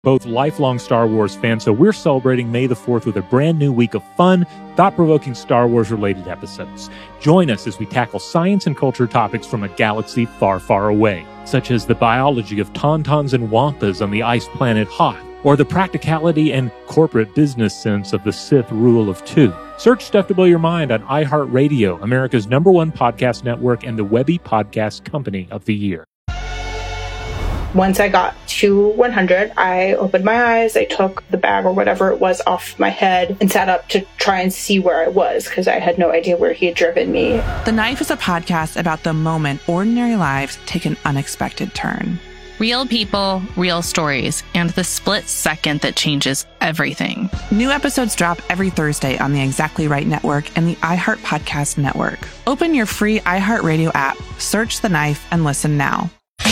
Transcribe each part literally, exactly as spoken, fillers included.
both lifelong Star Wars fans, so we're celebrating May the fourth with a brand new week of fun, thought-provoking Star Wars-related episodes. Join us as we tackle science and culture topics from a galaxy far, far away, such as the biology of tauntauns and wampas on the ice planet Hoth, or the practicality and corporate business sense of the Sith rule of two. Search Stuff to Blow Your Mind on iHeartRadio, America's number one podcast network and the Webby Podcast Company of the Year. Once I got to one hundred, I opened my eyes, I took the bag or whatever it was off my head and sat up to try and see where I was because I had no idea where he had driven me. The Knife is a podcast about the moment ordinary lives take an unexpected turn. Real people, real stories, and the split second that changes everything. New episodes drop every Thursday on the Exactly Right Network and the iHeart Podcast Network. Open your free iHeartRadio app, search The Knife, and listen now.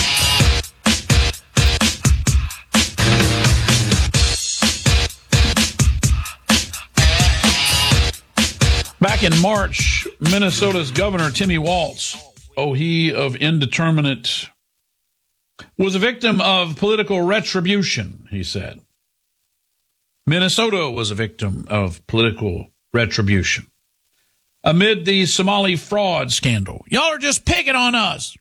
Back in March, Minnesota's Governor Timmy Walz, oh, he of indeterminate, was a victim of political retribution, he said. Minnesota was a victim of political retribution. Amid the Somali fraud scandal, y'all are just picking on us.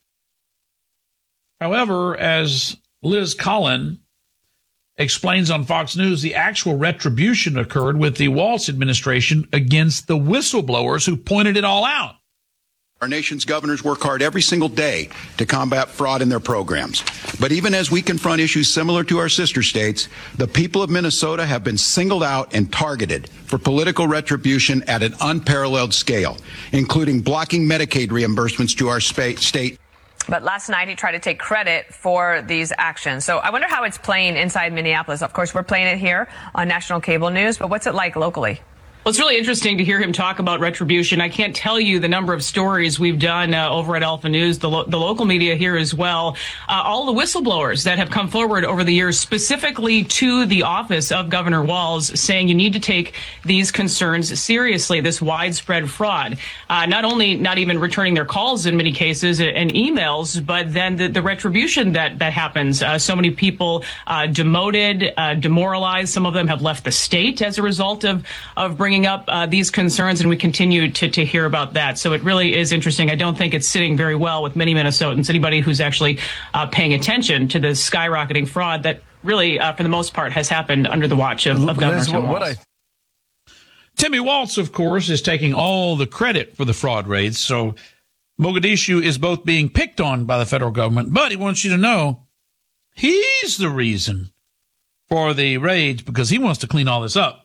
However, as Liz Collin explains on Fox News, the actual retribution occurred with the Walz administration against the whistleblowers who pointed it all out. Our nation's governors work hard every single day to combat fraud in their programs. But even as we confront issues similar to our sister states, the people of Minnesota have been singled out and targeted for political retribution at an unparalleled scale, including blocking Medicaid reimbursements to our state. But last night, he tried to take credit for these actions. So I wonder how it's playing inside Minneapolis. Of course, we're playing it here on national cable news, but what's it like locally? Well, it's really interesting to hear him talk about retribution. I can't tell you the number of stories we've done uh, over at Alpha News, the, lo- the local media here as well. Uh, all the whistleblowers that have come forward over the years, specifically to the office of Governor Walz, saying you need to take these concerns seriously, this widespread fraud. Uh, not only not even returning their calls in many cases and emails, but then the, the retribution that, that happens. Uh, so many people uh, demoted, uh, demoralized. Some of them have left the state as a result of, of bringing up uh, these concerns, and we continue to, to hear about that. So it really is interesting. I don't think it's sitting very well with many Minnesotans, anybody who's actually uh, paying attention to the skyrocketing fraud that really, uh, for the most part, has happened under the watch of, of Governor Tim Walz. I... Timmy Walz, of course, is taking all the credit for the fraud raids. So Mogadishu is both being picked on by the federal government, but he wants you to know he's the reason for the raids because he wants to clean all this up.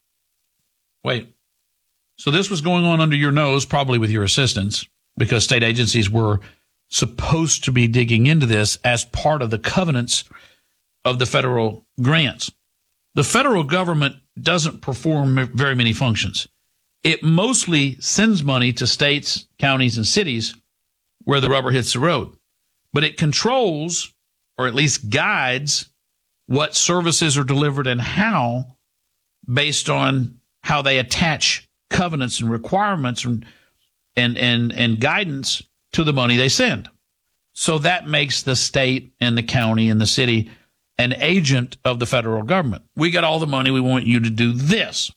Wait, so this was going on under your nose, probably with your assistance, because state agencies were supposed to be digging into this as part of the covenants of the federal grants. The federal government doesn't perform very many functions. It mostly sends money to states, counties, and cities where the rubber hits the road. But it controls, or at least guides, what services are delivered and how, based on how they attach covenants and requirements and, and, and, and guidance to the money they send. So that makes the state and the county and the city an agent of the federal government. We got all the money. We want you to do this.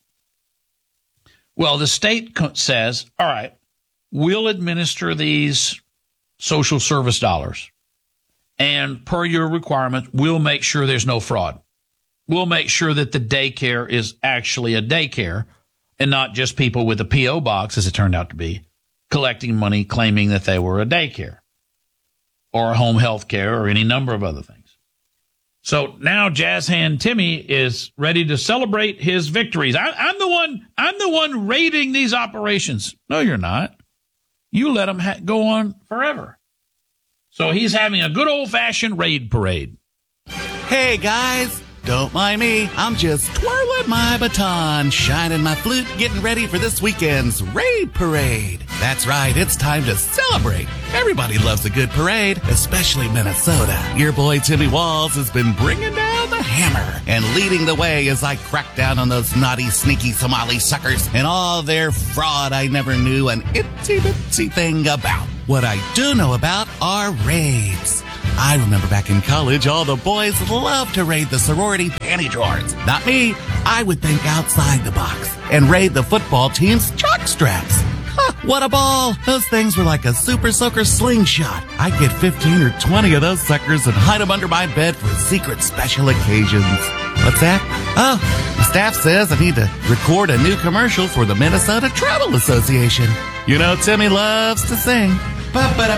Well, the state says, all right, we'll administer these social service dollars. And per your requirement, we'll make sure there's no fraud. We'll make sure that the daycare is actually a daycare and not just people with a P O box, as it turned out to be, collecting money claiming that they were a daycare or home health care or any number of other things. So now Jazz Hand Timmy is ready to celebrate his victories. I, I'm the one, I'm the one raiding these operations. No, you're not. You let them ha- go on forever. So he's having a good old-fashioned raid parade. Hey, guys. Don't mind me. I'm just twirling my baton, shining my flute, getting ready for this weekend's raid parade. That's right. It's time to celebrate. Everybody loves a good parade, especially Minnesota. Your boy Timmy Walz has been bringing down the hammer and leading the way as I crack down on those naughty, sneaky Somali suckers and all their fraud I never knew an itty-bitty thing about. What I do know about are raids. I remember back in college, all the boys loved to raid the sorority panty drawers. Not me. I would think outside the box and raid the football team's jock straps. Huh, what a ball. Those things were like a super soaker slingshot. I'd get fifteen or twenty of those suckers and hide them under my bed for secret special occasions. What's that? Oh, the staff says I need to record a new commercial for the Minnesota Travel Association. You know, Timmy loves to sing. Ba-ba-da,